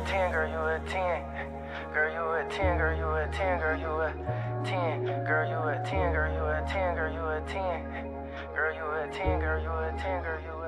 10, girl, you a 10. Girl, you a 10, girl, you a 10, girl, you a 10. Girl, you a 10, girl, you a 10, girl, you a 10. Girl, you a 10, girl, you a 10, girl, you a